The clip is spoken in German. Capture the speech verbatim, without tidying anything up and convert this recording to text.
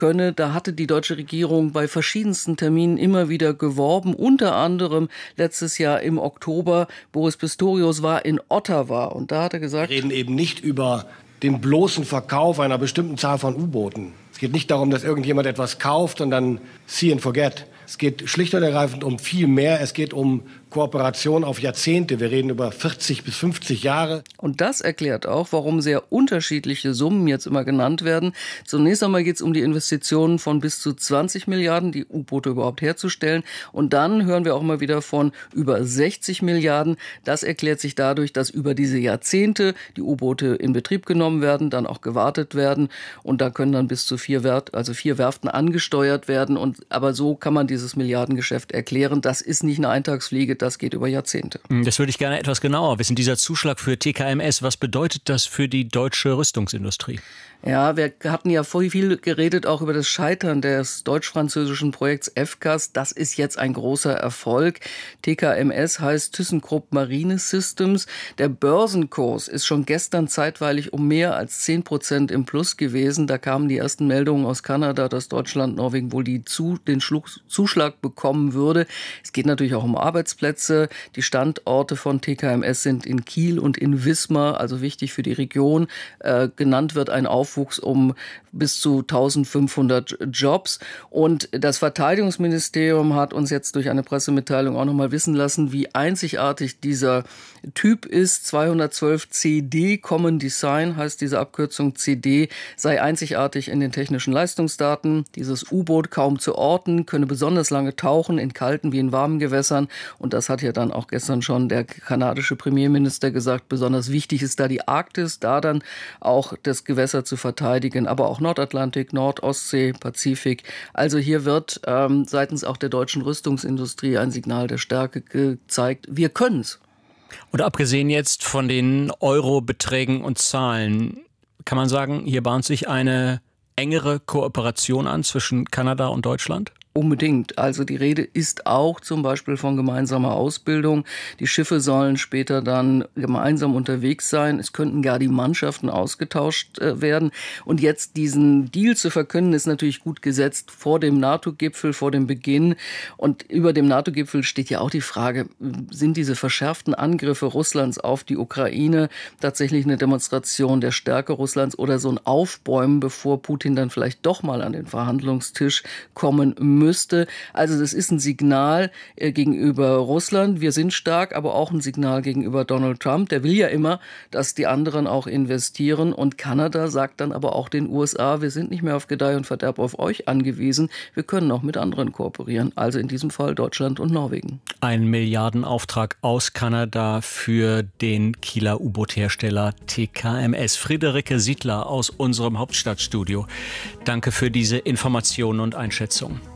könne. Da hatte die deutsche Regierung bei verschiedensten Terminen immer wieder geworben, unter anderem letztes Jahr im Oktober. Boris Pistorius war in Ottawa und da hat er gesagt: Wir reden eben nicht über den bloßen Verkauf einer bestimmten Zahl von U-Booten. Es geht nicht darum, dass irgendjemand etwas kauft und dann see and forget. Es geht schlicht und ergreifend um viel mehr. Es geht um Kooperation auf Jahrzehnte. Wir reden über vierzig bis fünfzig Jahre. Und das erklärt auch, warum sehr unterschiedliche Summen jetzt immer genannt werden. Zunächst einmal geht es um die Investitionen von bis zu zwanzig Milliarden, die U-Boote überhaupt herzustellen. Und dann hören wir auch immer wieder von über sechzig Milliarden. Das erklärt sich dadurch, dass über diese Jahrzehnte die U-Boote in Betrieb genommen werden, dann auch gewartet werden. Und da können dann bis zu vier, Wert, also vier Werften angesteuert werden. Und, aber so kann man dieses Milliardengeschäft erklären. Das ist nicht eine Eintagsfliege. Das geht über Jahrzehnte. Das würde ich gerne etwas genauer wissen. Dieser Zuschlag für T K M S, was bedeutet das für die deutsche Rüstungsindustrie? Ja, wir hatten ja vorher viel geredet auch über das Scheitern des deutsch-französischen Projekts FCAS. Das ist jetzt ein großer Erfolg. T K M S heißt ThyssenKrupp Marine Systems. Der Börsenkurs ist schon gestern zeitweilig um mehr als zehn Prozent im Plus gewesen. Da kamen die ersten Meldungen aus Kanada, dass Deutschland, Norwegen wohl die zu, den Schluck, Zuschlag bekommen würde. Es geht natürlich auch um Arbeitsplätze. Die Standorte von T K M S sind in Kiel und in Wismar, also wichtig für die Region. Äh, genannt wird ein Aufwuchs um bis zu eintausendfünfhundert Jobs. Und das Verteidigungsministerium hat uns jetzt durch eine Pressemitteilung auch nochmal wissen lassen, wie einzigartig dieser Typ ist. zweihundertzwölf C D, Common Design heißt diese Abkürzung. C D sei einzigartig in den technischen Leistungsdaten. Dieses U-Boot kaum zu orten, könne besonders lange tauchen, in kalten wie in warmen Gewässern. Und das hat ja dann auch gestern schon der kanadische Premierminister gesagt. Besonders wichtig ist da die Arktis, da dann auch das Gewässer zu verteidigen, aber auch Nordatlantik, Nordostsee, Pazifik. Also hier wird ähm, seitens auch der deutschen Rüstungsindustrie ein Signal der Stärke gezeigt. Wir können's. Und abgesehen jetzt von den Euro-Beträgen und Zahlen, kann man sagen, hier bahnt sich eine engere Kooperation an zwischen Kanada und Deutschland? Unbedingt. Also die Rede ist auch zum Beispiel von gemeinsamer Ausbildung. Die Schiffe sollen später dann gemeinsam unterwegs sein. Es könnten gar die Mannschaften ausgetauscht äh, werden. Und jetzt diesen Deal zu verkünden, ist natürlich gut gesetzt vor dem NATO-Gipfel, vor dem Beginn. Und über dem NATO-Gipfel steht ja auch die Frage, sind diese verschärften Angriffe Russlands auf die Ukraine tatsächlich eine Demonstration der Stärke Russlands oder so ein Aufbäumen, bevor Putin dann vielleicht doch mal an den Verhandlungstisch kommen müsste? müsste. Also das ist ein Signal äh, gegenüber Russland. Wir sind stark, aber auch ein Signal gegenüber Donald Trump. Der will ja immer, dass die anderen auch investieren. Und Kanada sagt dann aber auch den U S A, wir sind nicht mehr auf Gedeih und Verderb auf euch angewiesen. Wir können auch mit anderen kooperieren. Also in diesem Fall Deutschland und Norwegen. Ein Milliardenauftrag aus Kanada für den Kieler U-Boot-Hersteller T K M S. Friederike Siedler aus unserem Hauptstadtstudio. Danke für diese Informationen und Einschätzung.